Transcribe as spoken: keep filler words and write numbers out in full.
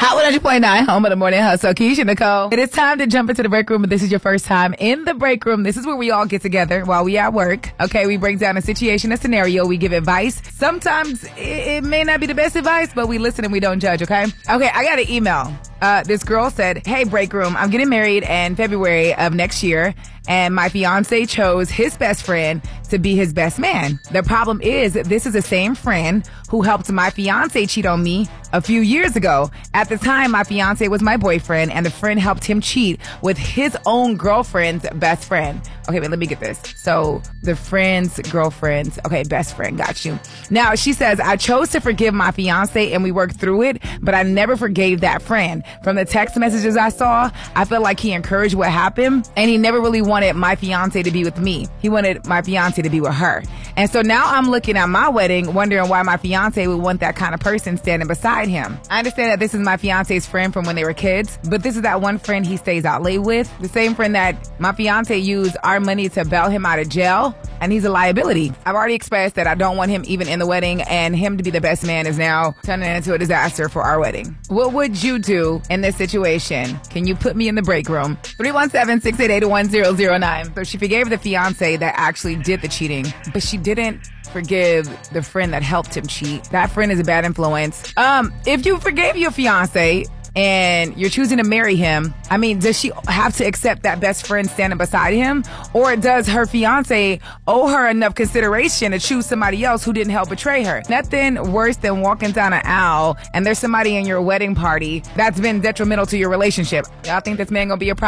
Hot one hundred point nine, home of the morning hustle. Keisha Nicole. It is time to jump into the break room. If this is your first time in the break room, this is where we all get together while we at work. Okay, we break down a situation, a scenario. We give advice. Sometimes it, it may not be the best advice, but we listen and we don't judge, okay? Okay, I got an email. Uh, this girl said, hey, break room, I'm getting married in February of next year, and my fiance chose his best friend to be his best man. The problem is, this is the same friend who helped my fiance cheat on me a few years ago. At the time, my fiance was my boyfriend, and the friend helped him cheat with his own girlfriend's best friend. Okay, but let me get this. So, the friend's girlfriend's, okay, best friend, got you. Now, she says, I chose to forgive my fiance, and we worked through it, but I never forgave that friend. From the text messages I saw, I felt like he encouraged what happened, and he never really wanted my fiance to be with me. He wanted my fiance to be with her. And so now I'm looking at my wedding, wondering why my fiance would want that kind of person standing beside him. I understand that this is my fiance's friend from when they were kids, but this is that one friend he stays out late with. The same friend that my fiance used our money to bail him out of jail, and he's a liability. I've already expressed that I don't want him even in the wedding, and him to be the best man is now turning into a disaster for our wedding. What would you do in this situation? Can you put me in the break room? three one seven, six eight eight, one zero zero nine. So she forgave the fiance that actually did the cheating, but she didn't forgive the friend that helped him cheat. That friend is a bad influence. Um, if you forgave your fiance and you're choosing to marry him, I mean, does she have to accept that best friend standing beside him? Or does her fiance owe her enough consideration to choose somebody else who didn't help betray her? Nothing worse than walking down an aisle and there's somebody in your wedding party that's been detrimental to your relationship. Y'all think this man gonna be a problem?